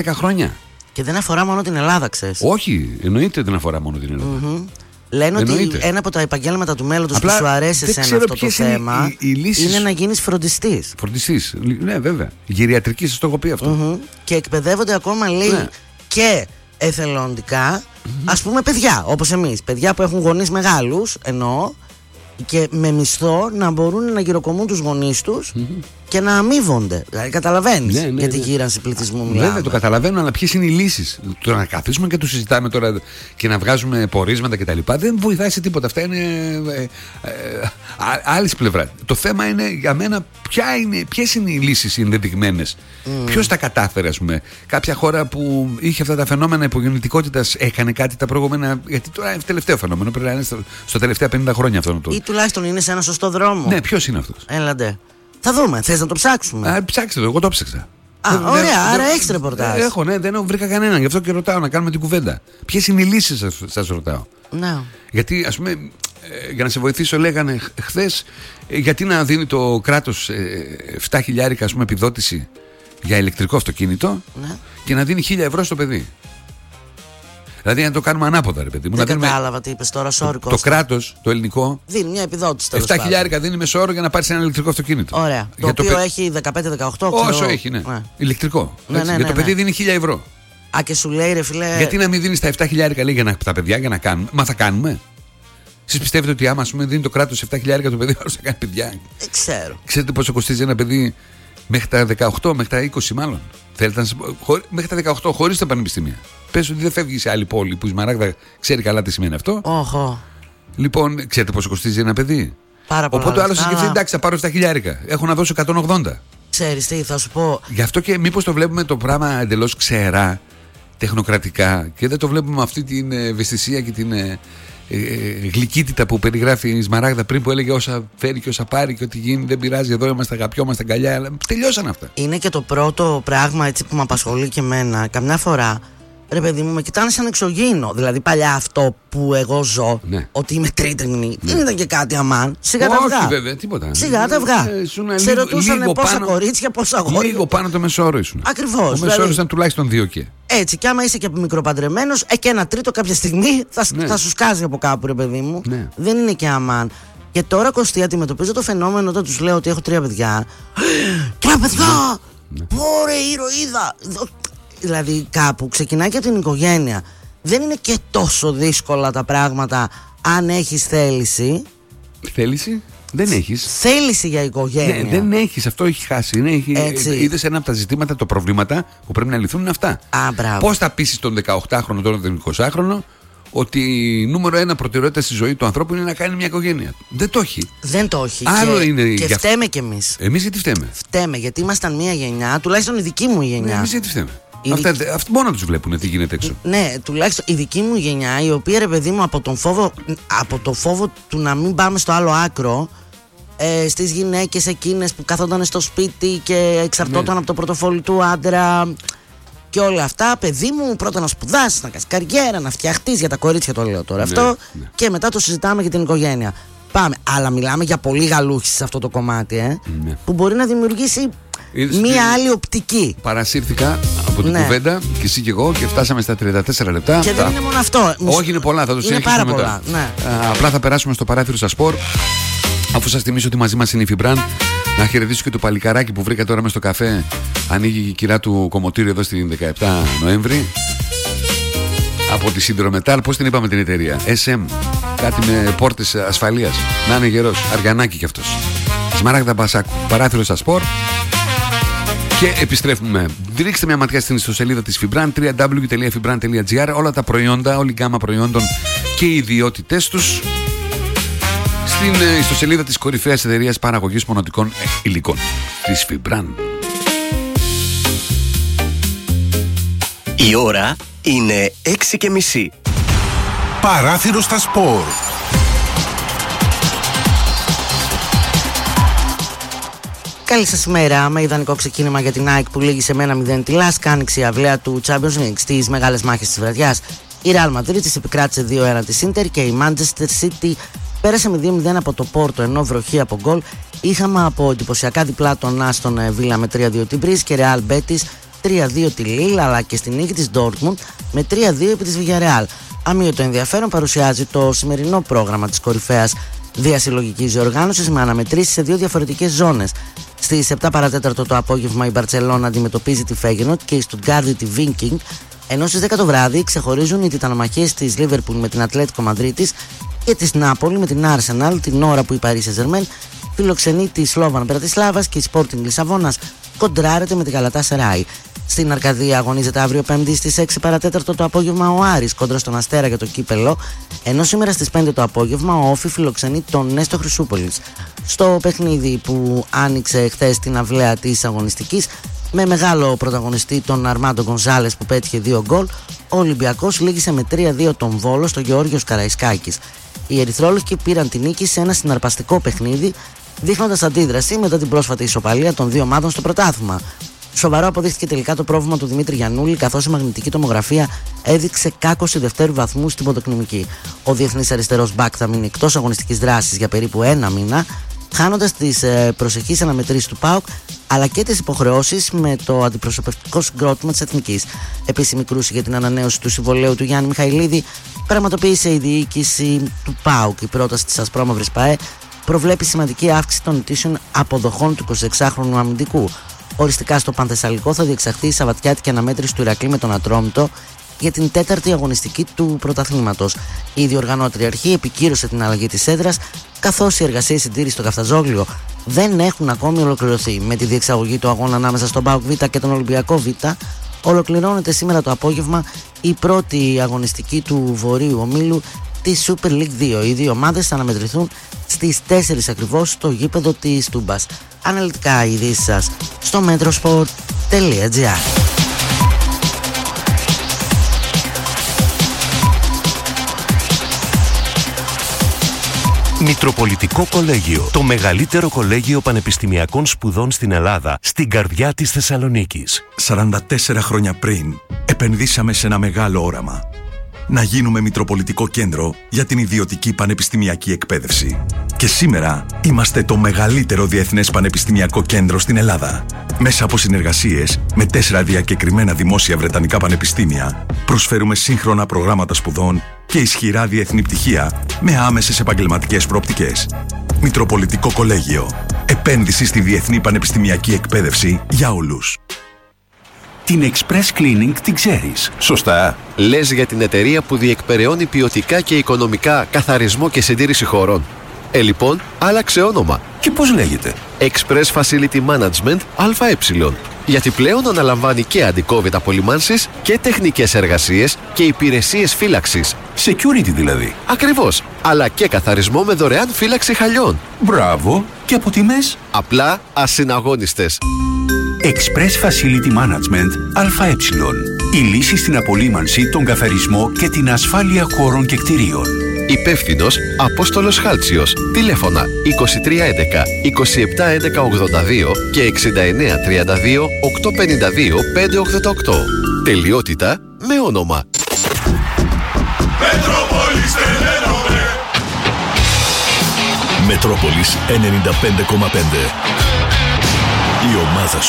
10 χρόνια. Και δεν αφορά μόνο την Ελλάδα, ξέρεις. Όχι, εννοείται δεν αφορά μόνο την Ελλάδα. Λένε ότι ένα από τα επαγγέλματα του μέλλοντος που σου αρέσει εσένα αυτό το θέμα είναι να γίνεις φροντιστής. Φροντιστής, ναι, βέβαια. Γυριατρική, σας το έχω πει αυτό. Και εκπαιδεύονται ακόμα, λέει, και εθελοντικά, ας πούμε, παιδιά όπως εμείς. Παιδιά που έχουν γονείς μεγάλους, εννοώ, και με μισθό να μπορούν να γυροκομούν τους γονείς τους και να αμείβονται. Δηλαδή, καταλαβαίνεις για τη γύρανση πληθυσμού μιλάμε. Βέβαια, το καταλαβαίνω, αλλά ποιες είναι οι λύσεις? Το να καθίσουμε και το συζητάμε τώρα και να βγάζουμε πορίσματα κτλ. Δεν βοηθάει σε τίποτα. Αυτά είναι άλλη πλευρά. Το θέμα είναι για μένα ποιες είναι οι λύσεις οι ενδεδειγμένες. Ποιος τα κατάφερε, ας πούμε? Κάποια χώρα που είχε αυτά τα φαινόμενα υπογεννητικότητας έκανε κάτι τα προηγούμενα? Γιατί τώρα είναι τελευταίο φαινόμενο, πρέπει να είναι στο τελευταία 50 χρόνια αυτό. Ή τουλάχιστον είναι σε ένα σωστό δρόμο. Ναι, ποιος είναι αυτός? Έλαντε. Θα δούμε, θες να το ψάξουμε? Ψάξτε το, εγώ το ψάξα. Ωραία, άρα έχεις ρεπορτάζ. Έχω, ναι, δεν βρήκα κανέναν, γι' αυτό και ρωτάω να κάνουμε την κουβέντα. Ποιες είναι οι λύσεις, σας ρωτάω. Ναι. Γιατί, ας πούμε, για να σε βοηθήσω, λέγανε χθες, γιατί να δίνει το κράτος 7.000, ας πούμε, επιδότηση για ηλεκτρικό αυτοκίνητο, και να δίνει 1.000 ευρώ στο παιδί. Δηλαδή να το κάνουμε ανάποδα, ρε παιδί μου. Δεν κατάλαβα τι είπες τώρα, sorry. Το κράτος, το ελληνικό, δίνει μια επιδότηση. 7.000 δίνει μεσόωρο για να πάρεις ένα ηλεκτρικό αυτοκίνητο. Ωραία. Το οποίο έχει 15-18. Όσο έχει, ναι. Ηλεκτρικό. Για το παιδί δίνει 1.000 ευρώ. Και σου λέει, ρε φίλε. Γιατί να μην δίνεις τα 7.000, λέει, για τα παιδιά, για να κάνουμε? Μα θα κάνουμε. Εσείς πιστεύετε ότι άμα, ας πούμε, δίνει το κράτος 7.000 το παιδί, θα κάνει παιδιά? Δεν ξέρω. Ξέρετε πόσο κοστίζει ένα παιδί μέχρι τα 18, μέχρι τα 20 μάλλον? Θέλετε να σας πω, μέχρι τα 18 χωρίς τα πανεπιστήμια. Πες ότι δεν φεύγει σε άλλη πόλη που η Σμαράγδα ξέρει καλά τι σημαίνει αυτό. Λοιπόν, ξέρετε πόσο κοστίζει ένα παιδί? Πάρα πολλά. Οπότε ο άλλος σκεφτεί, εντάξει, θα πάρω 7.000. Έχω να δώσω 180. Ξέρεις τι, θα σου πω. Γι' αυτό και μήπως το βλέπουμε το πράγμα εντελώς ξερά, τεχνοκρατικά, και δεν το βλέπουμε με αυτή την ευαισθησία και την γλυκύτητα που περιγράφει η Σμαράγδα πριν, που έλεγε όσα φέρει και όσα πάρει και ό,τι γίνει δεν πειράζει, εδώ είμαστε, αγαπιόμαστε, αγκαλιά. Αλλά τελειώσαν αυτά. Είναι και το πρώτο πράγμα, έτσι, που με απασχολεί και εμένα. Καμιά φορά, ρε παιδί μου, με κοιτάνε σαν εξωγήινο. Δηλαδή παλιά αυτό που εγώ ζω, ότι είμαι τρίτρινη, δεν ήταν και κάτι αμάν. Σιγά τα αυγά. Όχι, βέβαια, τίποτα. Σιγά τα αυγά. Σε ρωτούσαν πόσα κορίτσια, πόσα αγόρια. Λίγο πάνω το μεσόωρο ήσουν. Ακριβώς. Ο μεσόωρος ήταν τουλάχιστον 2 και. Έτσι, και άμα είσαι και μικροπαντρεμένος, και ένα τρίτο κάποια στιγμή θα σου σκάζει από κάπου, ρε παιδί μου. Δεν είναι και αμάν. Και τώρα, Κωστή, αντιμετωπίζω το φαινόμενο όταν τους λέω ότι έχω 3 παιδιά. 3 παιδιά! Πόρε, ηρωίδα! Δηλαδή, κάπου ξεκινάει και από την οικογένεια. Δεν είναι και τόσο δύσκολα τα πράγματα αν έχεις θέληση. Θέληση? Δεν έχεις. Θέληση για οικογένεια. Ναι, δεν έχεις, αυτό έχει χάσει. Είδες ένα από τα ζητήματα, τα προβλήματα που πρέπει να λυθούν είναι αυτά. Πώς θα πείσεις τον 18χρονο, τώρα τον 20χρονο, ότι νούμερο 1 προτεραιότητα στη ζωή του ανθρώπου είναι να κάνει μια οικογένεια? Δεν το έχει. Δεν το έχει. Άλλο είναι. Και φταίμε κι εμείς. Εμείς γιατί φταίμε? Φταίμε γιατί ήμασταν μια γενιά, τουλάχιστον η δική μου γενιά. Εμείς γιατί φταίμε? Αυτοί μόνο τους βλέπουν τι γίνεται έξω. Ναι, τουλάχιστον η δική μου γενιά, η οποία, ρε παιδί μου, από το φόβο του να μην πάμε στο άλλο άκρο, στις γυναίκες εκείνες που καθόταν στο σπίτι και εξαρτώταν από το πορτοφόλι του άντρα και όλα αυτά, παιδί μου, πρώτα να σπουδάσεις, να κάνεις καριέρα, να φτιαχτείς, για τα κορίτσια το λέω τώρα αυτό, και μετά το συζητάμε για την οικογένεια. Πάμε. Αλλά μιλάμε για πολύ γαλούχηση σε αυτό το κομμάτι, που μπορεί να δημιουργήσει μία άλλη οπτική. Παρασύρθηκα από την κουβέντα και εσύ και εγώ και φτάσαμε στα 34 λεπτά. Και δεν είναι μόνο αυτό. Όχι, είναι πολλά, θα το συνεχίσουμε μετά. Απλά θα περάσουμε στο παράθυρο στα σπορ. Αφού σας θυμίσω ότι μαζί μας είναι η Φιμπραν, να χαιρετήσω και το παλικαράκι που βρήκα τώρα μες στο καφέ. Ανοίγει η κυρά του κομμωτήριο εδώ στην 17 Νοέμβρη. Από τη Συντρομετάλ, πώς την είπαμε την εταιρεία? SM. Κάτι με πόρτες ασφαλείας. Να είναι γερός. Αργανάκι κι αυτός. Σμαράγδα Μπασάκου. Παράθυρο στα σπορ. Και επιστρέφουμε. Ρίξτε μια ματιά στην ιστοσελίδα της Fibran, www.fibran.gr. Όλα τα προϊόντα, όλη η γκάμα προϊόντων και οι ιδιότητές τους στην ιστοσελίδα της κορυφαίας εταιρείας παραγωγής μονοτικών υλικών, της Fibran. Η ώρα είναι 6:30. Παράθυρο στα σπορ. Καλή σας ημέρα. Με ιδανικό ξεκίνημα για την ΑΕΚ που λήγει σε 1-0 τη Λάσκα, άνοιξε η αυλαία του Champions League στις μεγάλες μάχες της βραδιάς. Η Real Madrid της επικράτησε 2-1 της Inter και η Manchester City πέρασε με 2-0 από το Πόρτο, ενώ βροχή από γκολ. Είχαμε από εντυπωσιακά διπλά τον Άστον Βίλα με 3-2 την Μπριζ και Real Betis 3-2 τη Λίλ, αλλά και στη νίκη της Ντόρτμουντ με 3-2 επί της Villarreal. Αμύωτο ενδιαφέρον παρουσιάζει το σημερινό πρόγραμμα της κορυφαίας διασυλλογικής διοργάνωσης με αναμετρήσεις σε δύο διαφορετικές ζώνες. Στις 7 παρατέταρτο το απόγευμα η Μπαρτσελόνα αντιμετωπίζει τη Φέγενορντ και η Στουτγκάρδη τη Βίνκινγκ, ενώ στις 10 το βράδυ ξεχωρίζουν οι τιτανομαχίες της Λίβερπουλ με την Ατλέτικο Μαδρίτης και της Νάπολη με την Arsenal, την ώρα που η Παρί Σεν-Ζερμέν φιλοξενεί τη Σλόβαν Μπρατισλάβας και η Sporting Λισαβόνας κοντράρεται με τη Γαλατάσαράι. Στην Αρκαδία αγωνίζεται αύριο Πέμπτη στις 6 παρατέταρτο το απόγευμα ο Άρης κόντρα στον Αστέρα για το κύπελο, ενώ σήμερα στις 5 το απόγευμα ο Όφι φιλοξενεί τον Νέστο Χρυσούπολης. Στο παιχνίδι που άνοιξε χθες την αυλαία της αγωνιστικής, με μεγάλο πρωταγωνιστή τον Αρμάντο Γκονζάλες που πέτυχε 2 γκολ, ο Ολυμπιακός λήγησε με 3-2 τον Βόλο στο Γεώργιος Καραϊσκάκης. Οι ερυθρόλευκοι πήραν τη νίκη σε ένα συναρπαστικό παιχνίδι, δείχνοντας αντίδραση μετά την πρόσφατη ισοπαλία των δύο ομάδων στο πρωτάθλημα. Σοβαρό αποδείχθηκε τελικά το πρόβλημα του Δημήτρη Γιαννούλη, καθώς η μαγνητική τομογραφία έδειξε κάκωση δευτέρου βαθμού στην ποδοκνημική. Ο διεθνής αριστερός μπακ θα μείνει εκτός αγωνιστικής δράσης για περίπου 1 μήνα, χάνοντας τις προσεχείς αναμετρήσεις του ΠΑΟΚ αλλά και τις υποχρεώσεις με το αντιπροσωπευτικό συγκρότημα της Εθνικής. Επίσημη κρούση για την ανανέωση του συμβολαίου του Γιάννη Μιχαηλίδη πραγματοποίησε η διοίκηση του ΠΑΟΚ. Η πρόταση της Ασπρόμαυρης ΠΑΕ προβλέπει σημαντική αύξηση των ετήσιων αποδοχών του 26χρονου αμυντικού. Οριστικά στο Πανθεσσαλικό θα διεξαχθεί η Σαββατιάτικη αναμέτρηση του Ηρακλή με τον Ατρόμητο για την 4η αγωνιστική του πρωταθλήματος. Η διοργανώτρια αρχή επικύρωσε την αλλαγή της έδρας, καθώς οι εργασίες συντήρησης στο Καφταζόγλιο δεν έχουν ακόμη ολοκληρωθεί. Με τη διεξαγωγή του αγώνα ανάμεσα στον ΠΑΟΚ Β και τον Ολυμπιακό Β, ολοκληρώνεται σήμερα το απόγευμα η πρώτη αγωνιστική του Βορείου Ομίλου της Super League 2. Οι δύο ομάδες θα αναμετρηθούν στις 4 ακριβώς στο γήπεδο της Τούμπας. Αναλυτικά οι ειδήσεις σας στο metrosport.gr. Μητροπολιτικό Κολέγιο. Το μεγαλύτερο κολέγιο πανεπιστημιακών σπουδών στην Ελλάδα, στην καρδιά της Θεσσαλονίκης. 44 χρόνια πριν, επενδύσαμε σε ένα μεγάλο όραμα. Να γίνουμε Μητροπολιτικό Κέντρο για την ιδιωτική πανεπιστημιακή εκπαίδευση. Και σήμερα είμαστε το μεγαλύτερο διεθνές πανεπιστημιακό κέντρο στην Ελλάδα. Μέσα από συνεργασίες με 4 διακεκριμένα δημόσια βρετανικά πανεπιστήμια, προσφέρουμε σύγχρονα προγράμματα σπουδών και ισχυρά διεθνή πτυχία με άμεσες επαγγελματικές προοπτικές. Μητροπολιτικό Κολέγιο. Επένδυση στη διεθνή πανεπιστημιακή εκπαίδευση για όλους. Την Express Cleaning την ξέρεις, σωστά? Λες για την εταιρεία που διεκπεραιώνει ποιοτικά και οικονομικά καθαρισμό και συντήρηση χωρών. Λοιπόν, άλλαξε όνομα. Και πώς λέγεται? Express Facility Management ΑΕ. Γιατί πλέον αναλαμβάνει και αντικόβιτα απολυμάνσεις και τεχνικές εργασίες και υπηρεσίες φύλαξης. Security δηλαδή. Ακριβώς. Αλλά και καθαρισμό με δωρεάν φύλαξη χαλιών. Μπράβο. Και από τιμές? Απλά ασυναγώνιστες. Express Facility Management ΑΕ. Η λύση στην απολύμανση, τον καθαρισμό και την ασφάλεια χώρων και κτηρίων. Υπεύθυνος Απόστολος Χάλτσιος. Τηλέφωνα 2311 2711 82 και 6932 852 588. Τελειότητα με όνομα. Μετρόπολης 95,5. Η ομάδα σου.